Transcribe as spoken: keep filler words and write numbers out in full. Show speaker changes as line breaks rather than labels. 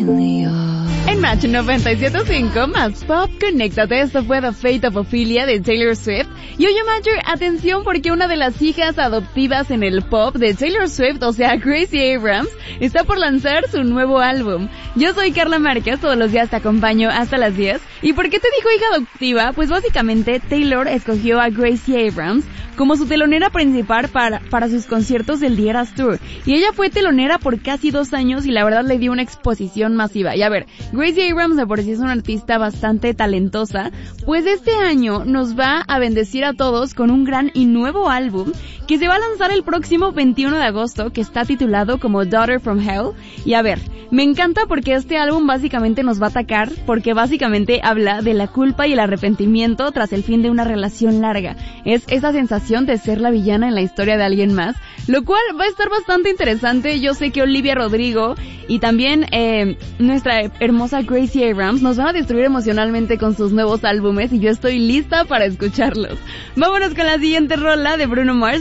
En Match noventa y siete punto cinco, más pop, conéctate. Esto fue The Fate of Ophelia de Taylor Swift. Y oye, Matcher, atención, porque una de las hijas adoptivas en el pop de Taylor Swift, o sea, Gracie Abrams, está por lanzar su nuevo álbum. Yo soy Carla Márquez, todos los días te acompaño hasta las diez. ¿Y por qué te dijo hija adoptiva? Pues básicamente Taylor escogió a Gracie Abrams como su telonera principal para, para sus conciertos del The Eras Tour. Y ella fue telonera por casi dos años y la verdad le dio una exposición masiva. Y a ver, Gracie Abrams de por sí es una artista bastante talentosa, pues este año nos va a bendecir a todos con un gran y nuevo álbum que se va a lanzar el próximo veintiuno de agosto, que está titulado como Daughter from Hell. Y a ver, me encanta porque este álbum básicamente nos va a atacar, porque básicamente habla de la culpa y el arrepentimiento tras el fin de una relación larga. Es esa sensación de ser la villana en la historia de alguien más, lo cual va a estar bastante interesante. Yo sé que Olivia Rodrigo y también eh, nuestra hermosa Gracie Abrams nos van a destruir emocionalmente con sus nuevos álbumes y yo estoy lista para escucharlos. Vámonos con la siguiente rola de Bruno Mars.